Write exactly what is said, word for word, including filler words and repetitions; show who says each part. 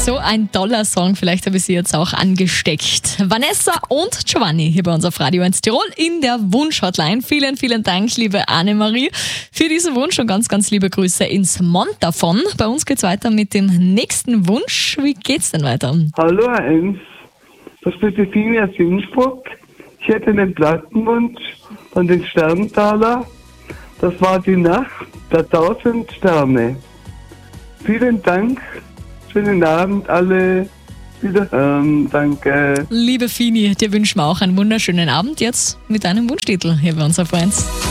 Speaker 1: So ein toller Song, vielleicht habe ich sie jetzt auch angesteckt. Vanessa und Giovanni hier bei uns auf Radio eins Tirol in der Wunsch-Hotline. Vielen, vielen Dank, liebe Annemarie, für diesen Wunsch und ganz, ganz liebe Grüße ins Montafon. Bei uns geht's weiter mit dem nächsten Wunsch. Wie geht's denn weiter?
Speaker 2: Hallo eins, das ist die Fini aus Innsbruck. Ich hätte einen Plattenwunsch von den Sterntaler. Das war die Nacht der tausend Sterne. Vielen Dank. Schönen Abend alle. Wiederhören. Danke.
Speaker 1: Liebe Fini, dir wünschen wir auch einen wunderschönen Abend jetzt mit deinem Wunschtitel hier bei uns auf eins.